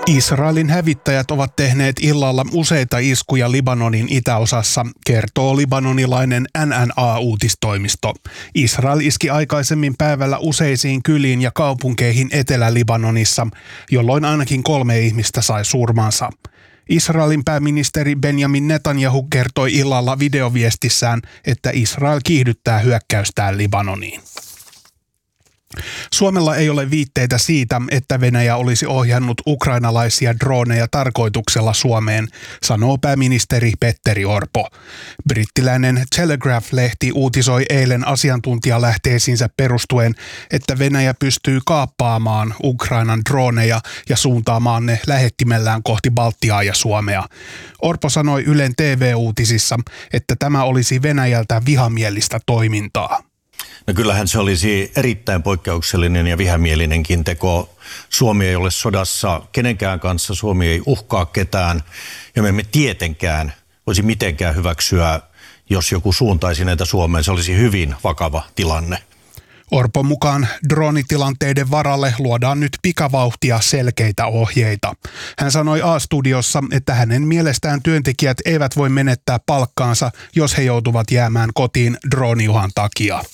Israelin hävittäjät ovat tehneet illalla useita iskuja Libanonin itäosassa, kertoo libanonilainen NNA-uutistoimisto. Israel iski aikaisemmin päivällä useisiin kyliin ja kaupunkeihin Etelä-Libanonissa, jolloin ainakin 3 ihmistä sai surmansa. Israelin pääministeri Benjamin Netanyahu kertoi illalla videoviestissään, että Israel kiihdyttää hyökkäystään Libanoniin. Suomella ei ole viitteitä siitä, että Venäjä olisi ohjannut ukrainalaisia droneja tarkoituksella Suomeen, sanoo pääministeri Petteri Orpo. Brittiläinen Telegraph-lehti uutisoi eilen asiantuntijalähteisiinsä perustuen, että Venäjä pystyy kaappaamaan Ukrainan droneja ja suuntaamaan ne lähettimellään kohti Baltiaa ja Suomea. Orpo sanoi Ylen TV-uutisissa, että tämä olisi Venäjältä vihamielistä toimintaa. No kyllähän se olisi erittäin poikkeuksellinen ja vihamielinenkin teko. Suomi ei ole sodassa kenenkään kanssa, Suomi ei uhkaa ketään ja me emme tietenkään voisi mitenkään hyväksyä, jos joku suuntaisi näitä Suomeen. Se olisi hyvin vakava tilanne. Orpon mukaan droonitilanteiden varalle luodaan nyt pikavauhtia selkeitä ohjeita. Hän sanoi A-studiossa, että hänen mielestään työntekijät eivät voi menettää palkkaansa, jos he joutuvat jäämään kotiin drooniuhan takia.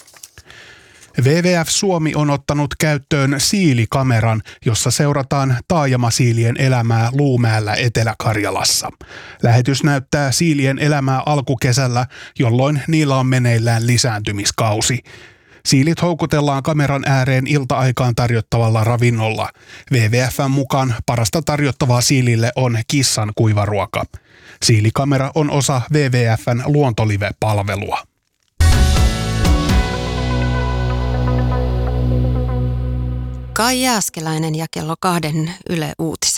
WWF Suomi on ottanut käyttöön siilikameran, jossa seurataan taajamasiilien elämää Luumäellä Etelä-Karjalassa. Lähetys näyttää siilien elämää alkukesällä, jolloin niillä on meneillään lisääntymiskausi. Siilit houkutellaan kameran ääreen ilta-aikaan tarjottavalla ravinnolla. WWF:n mukaan parasta tarjottavaa siilille on kissan kuivaruoka. Siilikamera on osa WWF:n luontolive-palvelua. Kai Jääskeläinen ja kello 2 Yle Uutiset.